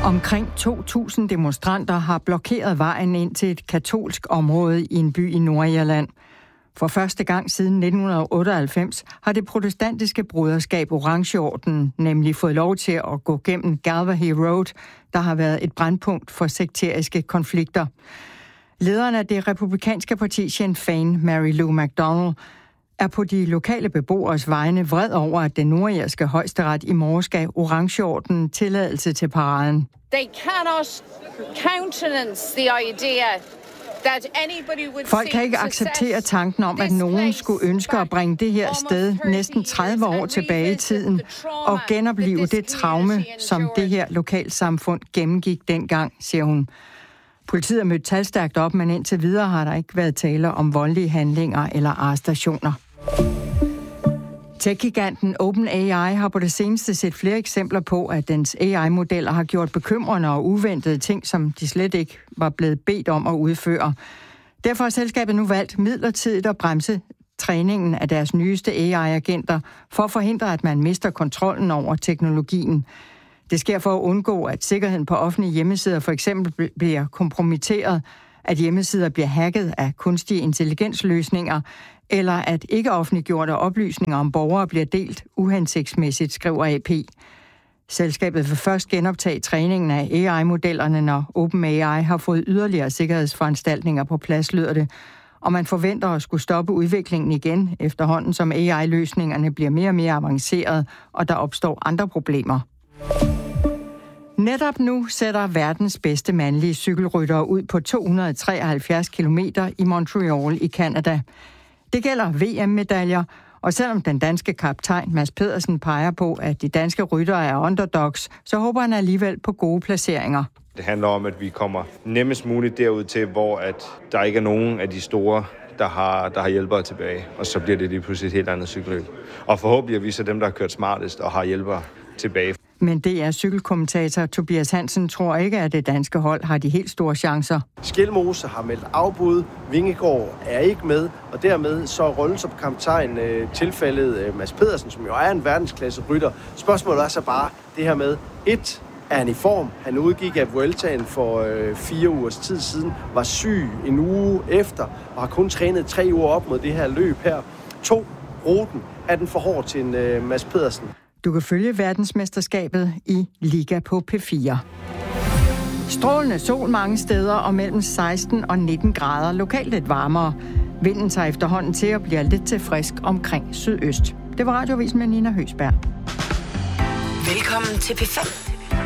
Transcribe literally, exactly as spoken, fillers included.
Omkring to tusind demonstranter har blokeret vejen ind til et katolsk område i en by i Nordirland. For første gang siden nitten otteoghalvfems har det protestantiske broderskab Orangeordenen nemlig fået lov til at gå gennem Galway Road, der har været et brandpunkt for sekteriske konflikter. Lederen af det republikanske parti Sinn Féin, Mary Lou McDonald, er på de lokale beboeres vegne vred over, at den nordirske højesteret i morges gav Orangeordenen tilladelse til paraden. They cannot countenance the idea that anybody would Folk kan ikke acceptere tanken om, at nogen skulle ønske at bringe det her sted næsten tredive år tilbage i tiden og genopleve det traume, som det her lokalsamfund gennemgik dengang, siger hun. Politiet er mødt talstærkt op, men indtil videre har der ikke været tale om voldelige handlinger eller arrestationer. Tech-giganten OpenAI har på det seneste set flere eksempler på, at dens A I-modeller har gjort bekymrende og uventede ting, som de slet ikke var blevet bedt om at udføre. Derfor har selskabet nu valgt midlertidigt at bremse træningen af deres nyeste A I-agenter for at forhindre, at man mister kontrollen over teknologien. Det sker for at undgå, at sikkerheden på offentlige hjemmesider for eksempel bliver kompromitteret, at hjemmesider bliver hacket af kunstige intelligensløsninger, eller at ikke offentliggjorte oplysninger om borgere bliver delt uhensigtsmæssigt, skriver A P. Selskabet vil først genoptage træningen af A I-modellerne, når OpenAI har fået yderligere sikkerhedsforanstaltninger på plads, lyder det. Og man forventer at skulle stoppe udviklingen igen, efterhånden som A I-løsningerne bliver mere og mere avancerede, og der opstår andre problemer. Netop nu sætter verdens bedste mandlige cykelryttere ud på to hundrede og treoghalvfjerds kilometer i Montreal i Canada. Det gælder V M-medaljer, og selvom den danske kaptajn Mads Pedersen peger på, at de danske ryttere er underdogs, så håber han alligevel på gode placeringer. Det handler om, at vi kommer nemmest muligt derud til, hvor at der ikke er nogen af de store, der har, der har hjælpere tilbage, og så bliver det lige pludselig et helt andet cykelløb. Og forhåbentlig er vi så dem, der har kørt smartest og har hjælpere tilbage. Men D R cykelkommentator Tobias Hansen tror ikke, at det danske hold har de helt store chancer. Skjelmose har meldt afbud, Vingegaard er ikke med, og dermed så er rollen som kaptajn øh, tilfældet øh, Mads Pedersen, som jo er en verdensklasse rytter. Spørgsmålet er så bare det her med, et, er han i form? Han udgik af Vueltaen for øh, fire ugers tid siden, var syg en uge efter, og har kun trænet tre uger op mod det her løb her. To, ruten, er den for hård til en øh, Mads Pedersen? Du kan følge verdensmesterskabet i Liga på P fire. Strålende sol mange steder og mellem seksten og nitten grader, lokalt lidt varmere. Vinden tager efterhånden til at blive lidt til frisk omkring sydøst. Det var Radioavisen med Nina Høsberg. Velkommen til P fem.